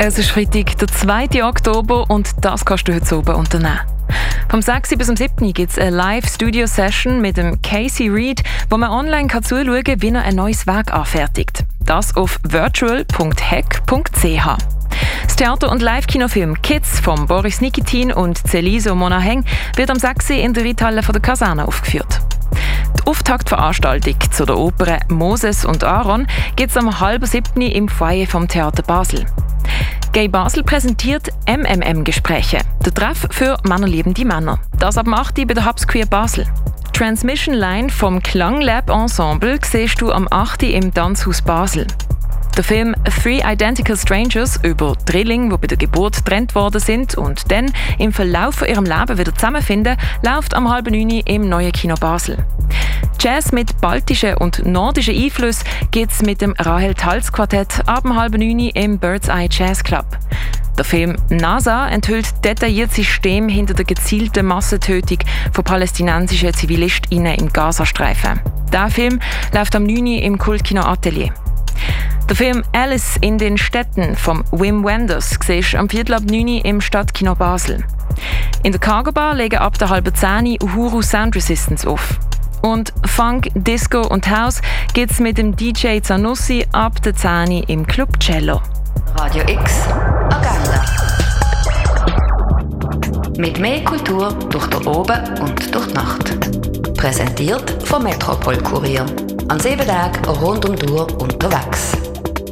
Es ist Freitag, der 2. Oktober und das kannst du heute oben unternehmen. Vom 6. bis zum 7. gibt es eine Live-Studio-Session mit dem Casey Reed, wo man online zuschauen kann, wie er ein neues Werk anfertigt. Das auf virtual.hack.ch. Das Theater- und Live-Kinofilm «Kids» von Boris Nikitin und Celiso Monaheng wird am 6. in der Reithalle von der Kaserne aufgeführt. Die Auftaktveranstaltung zu der Oper «Moses und Aaron» gibt es am 6:30 im Foyer vom Theater Basel. Gay Basel präsentiert MMM-Gespräche, der Treff für männerliebende Männer. Das ab 8 bei der Hubs Queer Basel. Transmission Line vom Klanglab Ensemble siehst du am 8 im Tanzhaus Basel. Der Film «Three Identical Strangers» über Drillinge, die bei der Geburt getrennt worden sind und dann im Verlauf von ihrem Leben wieder zusammenfinden, läuft am 8:30 im Neuen Kino Basel. Jazz mit baltischen und nordischen Einflüssen gibt es mit dem Rahel Talz Quartett ab 8:30 im Bird's Eye Jazz Club. Der Film «NASA» enthüllt detailliertes System hinter der gezielten Massentötung von palästinensischen ZivilistInnen im Gazastreifen. Der Film läuft am 9 im Kultkino Atelier. Der Film «Alice in den Städten» von Wim Wenders siehst du am 9 im Stadtkino Basel. In der Cargo Bar legen ab der 9:30 Uhuru Sound Resistance auf. Und Funk, Disco und House gibt's mit dem DJ Zanussi ab der 10 im Club Cello. Radio X Agenda. Mit mehr Kultur durch den Oben und durch die Nacht. Präsentiert vom Metropol Kurier. An 7 Tagen rund um die Uhr unterwegs.